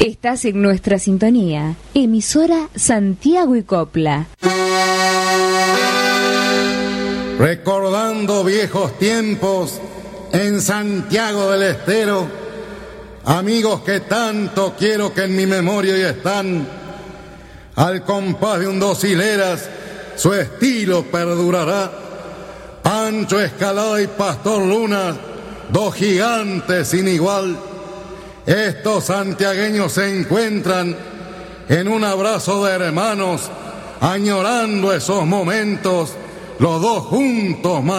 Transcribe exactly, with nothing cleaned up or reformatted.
Estás en nuestra sintonía, emisora Santiago y Copla. Recordando viejos tiempos en Santiago del Estero, amigos que tanto quiero que en mi memoria hoy están, al compás de un dos hileras su estilo perdurará. Pancho Escalada y Pastor Luna, dos gigantes sin igual. Estos santiagueños se encuentran en un abrazo de hermanos, añorando esos momentos, los dos juntos.